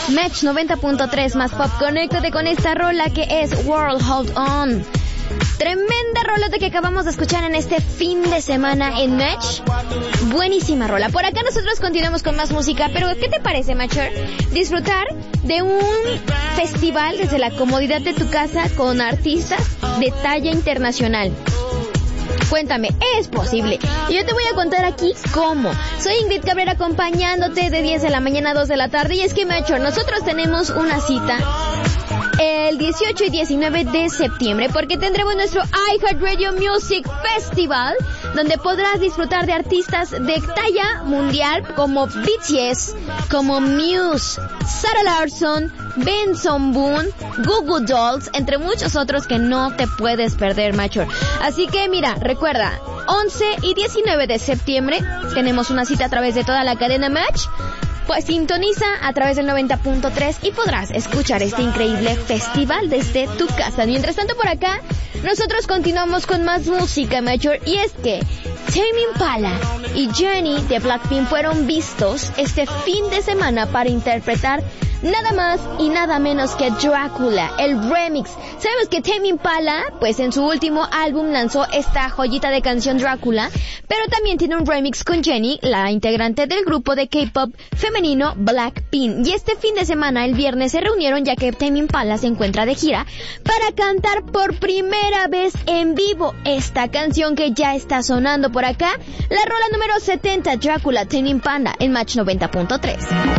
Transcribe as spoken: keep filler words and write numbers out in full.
Match noventa punto tres más pop. Conéctate con esta rola que es World Hold On. Tremenda rolota que acabamos de escuchar en este fin de semana en Match. Buenísima rola. Por acá nosotros continuamos con más música, pero ¿qué te parece, Matcher? Disfrutar de un festival desde la comodidad de tu casa con artistas de talla internacional. Cuéntame, ¿es posible? Y yo te voy a contar aquí cómo. Soy Ingrid Cabrera acompañándote de diez de la mañana a dos de la tarde. Y es que, Matcher, nosotros tenemos una cita el dieciocho y diecinueve de septiembre, porque tendremos nuestro iHeartRadio Music Festival, donde podrás disfrutar de artistas de talla mundial como B T S, como Muse, Sarah Larsson, Benson Boone, Goo Goo Dolls, entre muchos otros que no te puedes perder, macho. Así que mira, recuerda, once y diecinueve de septiembre tenemos una cita a través de toda la cadena Match. Pues sintoniza a través del noventa punto tres y podrás escuchar este increíble festival desde tu casa. Mientras tanto, por acá, nosotros continuamos con más música, Major. Y es que Tame Impala y Jennie de Blackpink fueron vistos este fin de semana para interpretar nada más y nada menos que Drácula, el remix. Sabemos que Tame Impala, pues en su último álbum lanzó esta joyita de canción Drácula, pero también tiene un remix con Jennie, la integrante del grupo de K-pop femenino Blackpink. Y este fin de semana, el viernes, se reunieron ya que Tame Impala se encuentra de gira para cantar por primera vez en vivo esta canción que ya está sonando por acá, la rola número setenta, Drácula, Tame Impala, en Match noventa punto tres.